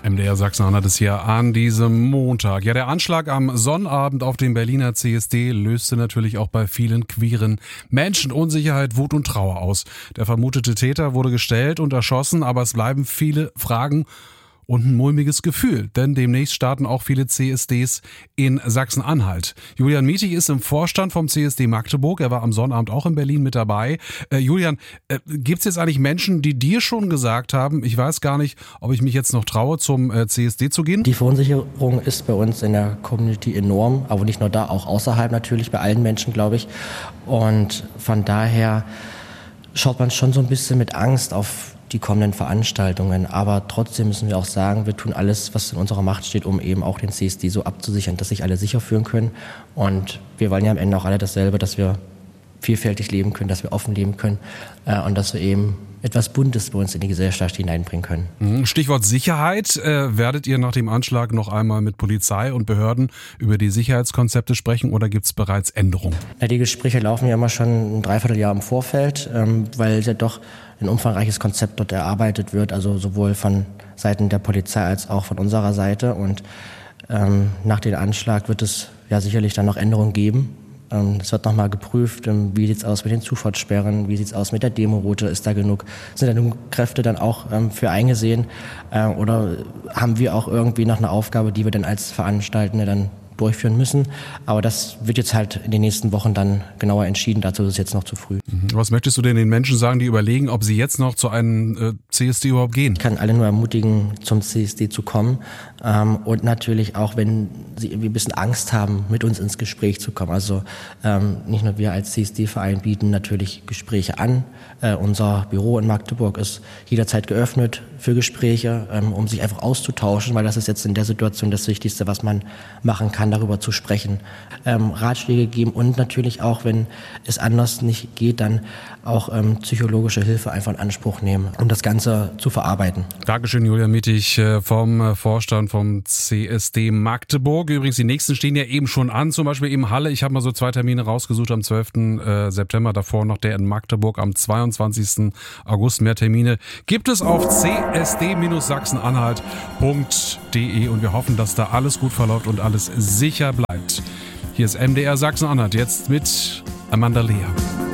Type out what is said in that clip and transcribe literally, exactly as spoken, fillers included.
M D R Sachsen-Anhalt ist hier an diesem Montag. Ja, der Anschlag am Sonnabend auf dem Berliner C S D löste natürlich auch bei vielen queeren Menschen Unsicherheit, Wut und Trauer aus. Der vermutete Täter wurde gestellt und erschossen, aber es bleiben viele Fragen und ein mulmiges Gefühl, denn demnächst starten auch viele C S Ds in Sachsen-Anhalt. Julian Mietig ist im Vorstand vom C S D Magdeburg. Er war am Sonnabend auch in Berlin mit dabei. Äh, Julian, äh, gibt es jetzt eigentlich Menschen, die dir schon gesagt haben, ich weiß gar nicht, ob ich mich jetzt noch traue, zum äh, C S D zu gehen? Die Verunsicherung ist bei uns in der Community enorm, aber nicht nur da, auch außerhalb natürlich, bei allen Menschen, glaube ich. Und von daher schaut man schon so ein bisschen mit Angst auf die kommenden Veranstaltungen. Aber trotzdem müssen wir auch sagen, wir tun alles, was in unserer Macht steht, um eben auch den C S D so abzusichern, dass sich alle sicher fühlen können. Und wir wollen ja am Ende auch alle dasselbe, dass wir vielfältig leben können, dass wir offen leben können äh, und dass wir eben etwas Buntes bei uns in die Gesellschaft hineinbringen können. Stichwort Sicherheit. Äh, werdet ihr nach dem Anschlag noch einmal mit Polizei und Behörden über die Sicherheitskonzepte sprechen oder gibt es bereits Änderungen? Ja, die Gespräche laufen ja immer schon ein Dreivierteljahr im Vorfeld, ähm, weil ja doch ein umfangreiches Konzept dort erarbeitet wird, also sowohl von Seiten der Polizei als auch von unserer Seite. Und ähm, nach dem Anschlag wird es ja sicherlich dann noch Änderungen geben. Es wird nochmal geprüft, wie sieht es aus mit den Zufahrtssperren, wie sieht es aus mit der Demoroute, ist da genug, sind da genug Kräfte dann auch ähm, für eingesehen äh, oder haben wir auch irgendwie noch eine Aufgabe, die wir dann als Veranstaltende dann durchführen müssen. Aber das wird jetzt halt in den nächsten Wochen dann genauer entschieden, dazu ist es jetzt noch zu früh. Was möchtest du denn den Menschen sagen, die überlegen, ob sie jetzt noch zu einem äh, C S D überhaupt gehen? Ich kann alle nur ermutigen, zum C S D zu kommen ähm, und natürlich auch, wenn sie irgendwie ein bisschen Angst haben, mit uns ins Gespräch zu kommen. Also ähm, nicht nur wir als C S D-Verein bieten natürlich Gespräche an. Äh, unser Büro in Magdeburg ist jederzeit geöffnet für Gespräche, ähm, um sich einfach auszutauschen, weil das ist jetzt in der Situation das Wichtigste, was man machen kann, darüber zu sprechen, ähm, Ratschläge geben und natürlich auch, wenn es anders nicht geht, dann auch ähm, psychologische Hilfe einfach in Anspruch nehmen, um das Ganze zu verarbeiten. Dankeschön, Julian Mietig vom Vorstand vom C S D Magdeburg. Übrigens, die nächsten stehen ja eben schon an, zum Beispiel eben Halle. Ich habe mal so zwei Termine rausgesucht am zwölften September, davor noch der in Magdeburg am zweiundzwanzigsten August. Mehr Termine gibt es auf c s d sachsen-anhalt punkt d e und wir hoffen, dass da alles gut verläuft und alles sicher bleibt. Hier ist M D R Sachsen-Anhalt, jetzt mit Amanda Lea.